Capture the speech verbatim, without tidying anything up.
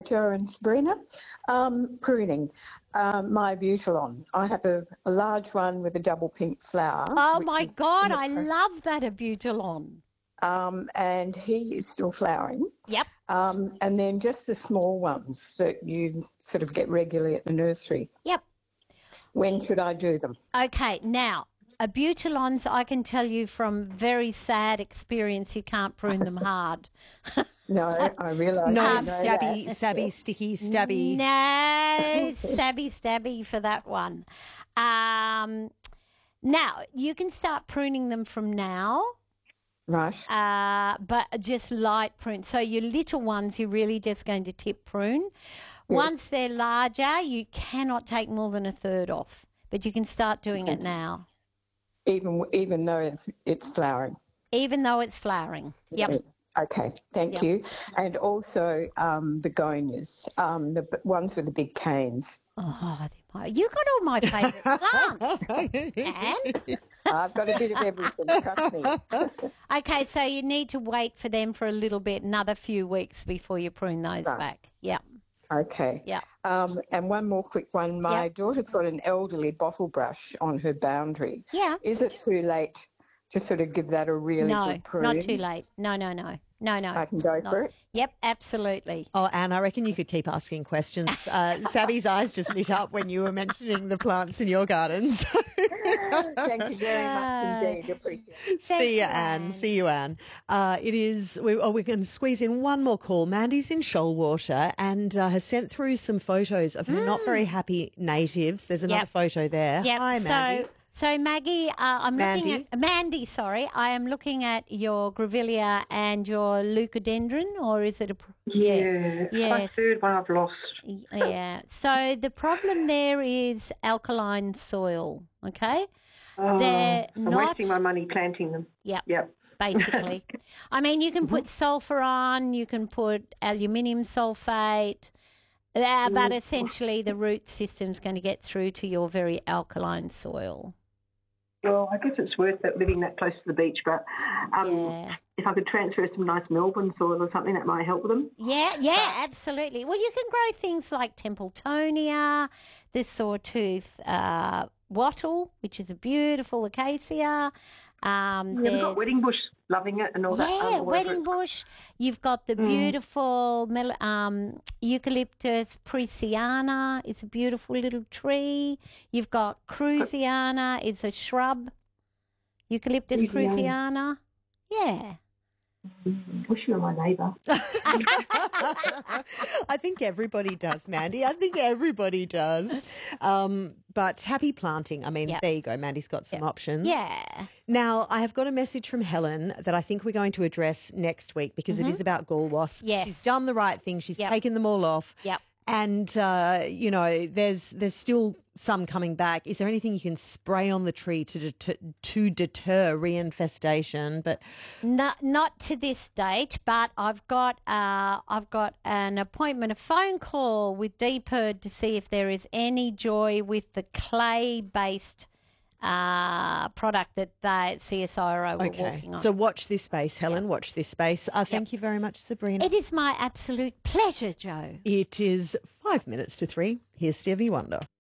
Joe and Sabrina. Um, pruning. Um, my Butylon. I have a, a large one with a double pink flower. Oh, which my is God, in the I pro- love that Abutylon. Um, and he is still flowering. Yep. Um, and then just the small ones that you sort of get regularly at the nursery. Yep. When should I do them? Okay, now, Abutylons, I can tell you from very sad experience, you can't prune them hard. No, I realise. No I know stabby, that. stabby, sticky, stabby. No, stabby, stabby for that one. Um, now, you can start pruning them from now. Right. Uh, but just light prune. So your little ones, you're really just going to tip prune. Once they're larger, you cannot take more than a third off, but you can start doing it now. Even even though it's, it's flowering. Even though it's flowering. Yep. Yeah. Okay, thank Yep. you. And also um, begonias, um, the b- ones with the big canes. Oh, they're my- you got all my favourite plants, Anne. I've got a bit of everything, trust me. Okay, so you need to wait for them for a little bit, another few weeks before you prune those Right. back. Yep. Okay. Yeah. Um, and one more quick one. My Yeah. daughter's got an elderly bottle brush on her boundary. Yeah. Is it too late to sort of give that a really No, good prune? not too late. No, no, no. No, no. I can go not- for it? Yep, absolutely. Oh, Anne, I reckon you could keep asking questions. Uh, Sabby's eyes just lit up when you were mentioning the plants in your gardens. Thank you very much indeed. Appreciate it. See you, you, Anne. Anne. See you, Anne. Uh, it is. We, oh, we're going to squeeze in one more call. Mandy's in Shoalwater and uh, has sent through some photos of her not very happy natives. There's another Yep. photo there. Yep. Hi, Mandy. So, so Maggie, uh, I'm looking Mandy? at Mandy. Sorry, I am looking at your grevillea and your leucodendron, or is it a? pr- Yeah, my Yes. third one I've lost. Yeah. So the problem there is alkaline soil. Okay. Oh, They're I'm not- wasting my money planting them. Yep. Yep. Basically, I mean, you can put sulfur on, you can put aluminium sulfate, uh, but essentially the root system's going to get through to your very alkaline soil. Well, I guess it's worth it living that close to the beach, but um, Yeah. if I could transfer some nice Melbourne soil or something, that might help with them. Yeah, yeah, absolutely. Well, you can grow things like Templetonia, the sawtooth uh, wattle, which is a beautiful acacia. Um, Yeah, we've there's- got wedding bush, loving it and all that. Yeah, um, whatever wedding it's- bush. You've got the beautiful mel- um, Eucalyptus prussiana. It's a beautiful little tree. You've got Cruziana. It's a shrub. Eucalyptus Cruziana. Cruziana. Yeah. Wish you were my neighbour. I think everybody does, Mandy. I think everybody does. Um, but happy planting. I mean, Yep. there you go. Mandy's got some options. Yeah. Now, I have got a message from Helen that I think we're going to address next week because it is about gall wasps. Yes. She's done the right thing. She's Yep. taken them all off. Yep. And, uh, you know, there's there's still some coming back. Is there anything you can spray on the tree to deter, to deter reinfestation? But Not not to this date, but I've got uh, I've got an appointment, a phone call with D P E R D to see if there is any joy with the clay based uh, product that they C S I R O were okay, working on. so watch this space, Helen. Watch this space. Uh, thank you very much, Sabrina. It is my absolute pleasure, Joe. It is five minutes to three. Here's Stevie Wonder.